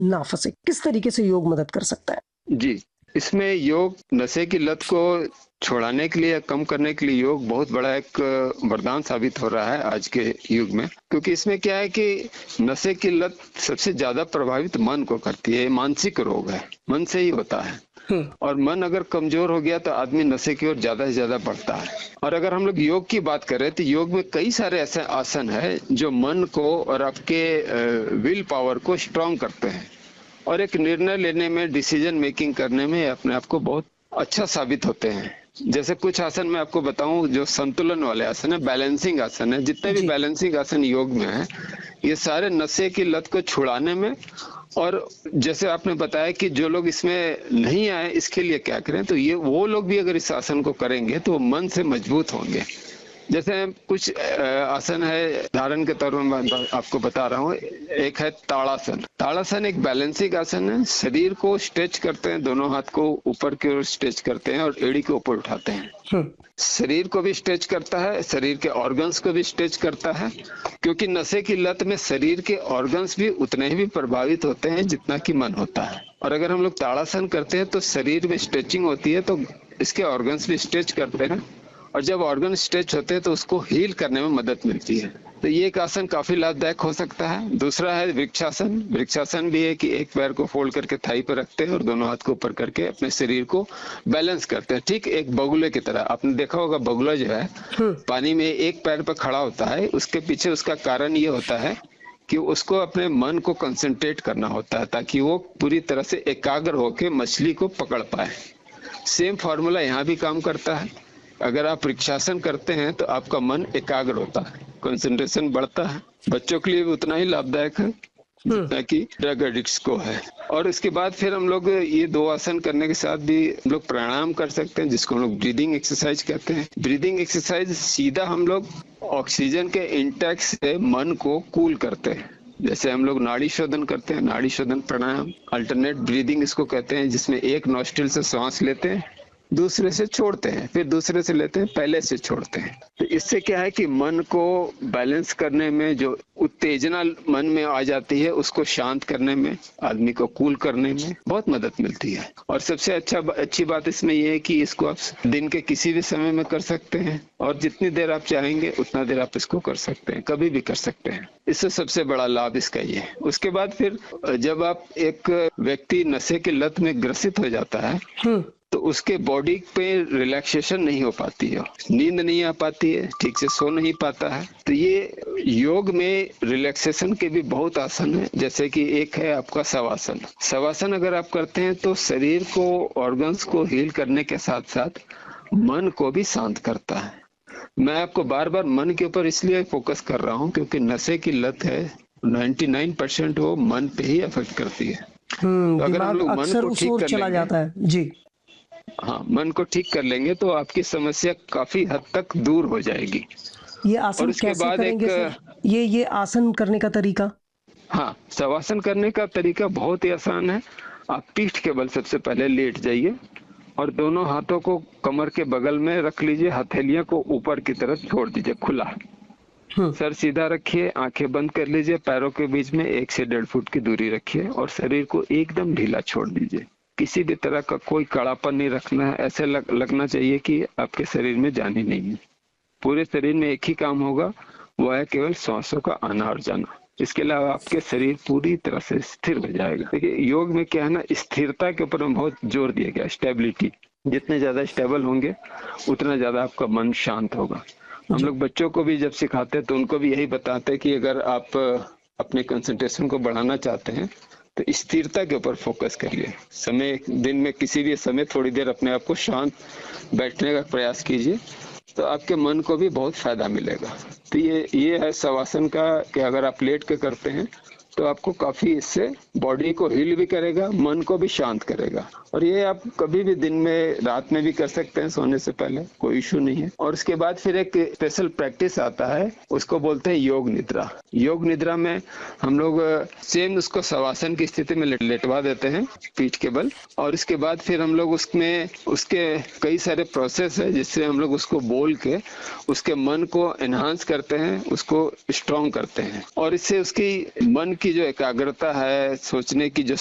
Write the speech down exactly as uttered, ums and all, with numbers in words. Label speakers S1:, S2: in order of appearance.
S1: ना फँसे। किस तरीके से योग मदद कर सकता है?
S2: जी, इसमें योग नशे की लत को छुड़ाने के लिए, कम करने के लिए योग बहुत बड़ा एक वरदान साबित हो रहा है आज के युग में। क्योंकि इसमें क्या है कि नशे की लत सबसे ज़्यादा प्रभावित मन को करती है, मानसिक रोग है, मन से ही होता है।
S1: हुँ।
S2: और मन अगर कमज़ोर हो गया तो आदमी नशे की ओर ज़्यादा से ज़्यादा बढ़ता है। और अगर हम लोग योग की बात करें तो योग में कई सारे ऐसे आसन हैं जो मन को और आपके अ, विल पावर को स्ट्रॉन्ग करते हैं। और एक निर्णय लेने में, डिसीजन मेकिंग करने में अपने आप को बहुत अच्छा साबित होते हैं। जैसे कुछ आसन मैं आपको बताऊं जो संतुलन वाले आसन है, बैलेंसिंग आसन है। जितने भी
S1: जी।
S2: बैलेंसिंग आसन योग में है, ये सारे नशे की लत को छुड़ाने में। और जैसे आपने बताया कि जो लोग इसमें नहीं आए इसके लिए क्या करें, तो ये वो लोग भी अगर इस आसन को करेंगे तो मन से मजबूत होंगे। जैसे कुछ अ, आसन है, उदाहरण के तौर पर मैं आपको बता रहा हूँ। एक है ताड़ासन। ताड़ासन एक बैलेंसिंग आसन है। शरीर को स्ट्रेच करते हैं, दोनों हाथ को ऊपर की ओर स्ट्रेच करते हैं और एड़ी के ऊपर उठाते हैं।
S1: हुँ।
S2: शरीर को भी स्ट्रेच करता है, शरीर के ऑर्गन्स को भी स्ट्रेच करता है। क्योंकि नशे की लत में शरीर के ऑर्गन्स भी उतने ही भी प्रभावित होते हैं जितना कि मन होता है। और अगर हम लोग ताड़ासन करते हैं तो शरीर में स्ट्रेचिंग होती है, तो इसके ऑर्गन्स भी स्ट्रेच करते हैं। और जब ऑर्गन स्ट्रेच होते हैं तो उसको हील करने में मदद मिलती है। तो ये एक आसन काफी लाभदायक हो सकता है। दूसरा है वृक्षासन। वृक्षासन भी है कि एक पैर को फोल्ड करके थाई पर रखते हैं और दोनों हाथ को ऊपर करके अपने शरीर को बैलेंस करते हैं, ठीक एक बगुले की तरह। आपने देखा होगा बगुला जो है
S1: हुँ।
S2: पानी में एक पैर पर खड़ा होता है। उसके पीछे उसका कारण ये होता है कि उसको अपने मन को कंसंट्रेट करना होता है ताकि वो पूरी तरह से एकाग्र होकर मछली को पकड़ पाए। सेम फॉर्मूला यहाँ भी काम करता है। अगर आप वृक्षासन करते हैं तो आपका मन एकाग्र होता है, कंसंट्रेशन बढ़ता है। बच्चों के लिए भी उतना ही लाभदायक है जितना कि ड्रग एडिक्ट्स को है। और इसके बाद फिर हम लोग ये दो आसन करने के साथ भी हम लोग प्राणायाम कर सकते हैं, जिसको हम लोग ब्रीदिंग एक्सरसाइज कहते हैं। ब्रीदिंग एक्सरसाइज सीधा हम लोग ऑक्सीजन के इंटेक से मन को कूल करते हैं। जैसे हम लोग नाड़ी शोधन करते हैं, नाड़ी शोधन प्राणायाम, अल्टरनेट ब्रीदिंग इसको कहते हैं, जिसमें एक नॉस्ट्रिल से सांस लेते हैं, दूसरे से छोड़ते हैं, फिर दूसरे से लेते हैं, पहले से छोड़ते हैं। तो इससे क्या है कि मन को बैलेंस करने में, जो उत्तेजना मन में आ जाती है उसको शांत करने में, आदमी को कूल करने में बहुत मदद मिलती है। और सबसे अच्छा अच्छी बात इसमें यह है कि इसको आप दिन के किसी भी समय में कर सकते हैं और जितनी देर आप चाहेंगे उतना देर आप इसको कर सकते हैं, कभी भी कर सकते हैं। इससे सबसे बड़ा लाभ इसका ये है। उसके बाद फिर जब आप एक व्यक्ति नशे की लत में ग्रसित हो जाता है तो उसके बॉडी पे रिलैक्सेशन नहीं हो पाती है, नींद नहीं आ पाती है, ठीक से सो नहीं पाता है। तो ये योग में रिलैक्सेशन के भी बहुत आसन है। जैसे कि एक है आपका शवासन। शवासन अगर आप करते हैं तो शरीर को, ऑर्गन्स को हील करने के साथ साथ मन को भी शांत करता है। मैं आपको बार बार मन के ऊपर इसलिए फोकस कर रहा हूँ क्योंकि नशे की लत है, निन्यानवे परसेंट वो मन पे ही अफेक्ट करती है।
S1: हुँ,
S2: तो अगर हम
S1: दिमाग
S2: लोग मन
S1: अक्सर
S2: को
S1: उस
S2: ठीक
S1: ओर
S2: कर
S1: चला
S2: लेंगे,
S1: जाता है। जी।
S2: हाँ, मन को ठीक कर लेंगे तो आपकी समस्या काफी हद तक दूर हो जाएगी।
S1: ये
S2: और
S1: आसन
S2: उसके
S1: कैसे
S2: बाद एक,
S1: करेंगे सर? ये ये आसन करने का तरीका?
S2: हाँ, शवासन करने का तरीका बहुत ही आसान है। आप पीठ के बल सबसे पहले लेट जाइए और दोनों हाथों को कमर के बगल में रख लीजिए, हथेलियों को ऊपर की तरफ छोड़ दीजिए खुला।
S1: हुँ।
S2: सर सीधा रखिए, आंखें बंद कर लीजिए, पैरों के बीच में एक से डेढ़ फुट की दूरी रखिए और शरीर को एकदम ढीला छोड़ दीजिए। किसी भी तरह का कोई कड़ापन नहीं रखना है। ऐसे लग, लगना चाहिए कि आपके शरीर में जान ही नहीं है। पूरे शरीर में एक ही काम होगा, वो है केवल सांसों का आना और जाना। इसके अलावा आपके शरीर पूरी तरह से स्थिर हो जाएगा। देखिए योग में क्या है ना, स्थिरता के ऊपर बहुत जोर दिया गया, स्टेबिलिटी। जितने ज्यादा स्टेबल होंगे उतना ज्यादा आपका मन शांत होगा। हम लोग बच्चों को भी जब सिखाते हैं तो उनको भी यही बताते हैं कि अगर आप अपने कंसंट्रेशन को बढ़ाना चाहते हैं तो स्थिरता के ऊपर फोकस करिए। समय, दिन में किसी भी समय थोड़ी देर अपने आप को शांत बैठने का प्रयास कीजिए, तो आपके मन को भी बहुत फायदा मिलेगा। तो ये ये है शवासन का कि अगर आप लेट के करते हैं तो आपको काफी इससे बॉडी को हील भी करेगा, मन को भी शांत करेगा। और ये आप कभी भी दिन में, रात में भी कर सकते हैं सोने से पहले, कोई इशू नहीं है। और उसके बाद फिर एक स्पेशल प्रैक्टिस आता है, उसको बोलते हैं योग निद्रा। योग निद्रा में हम लोग सेम उसको शवासन की स्थिति में लेटवा देते हैं पीठ के बल, और इसके बाद फिर हम लोग उसमें उसके कई सारे प्रोसेस है जिससे हम लोग उसको बोल के उसके मन को एनहांस करते हैं, उसको स्ट्रॉन्ग करते हैं। और इससे उसकी मन की जो एकाग्रता है, सोचने की जो